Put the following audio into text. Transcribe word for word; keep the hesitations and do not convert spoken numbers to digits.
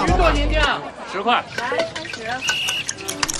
多少钱一斤啊？ 十块。 来开始。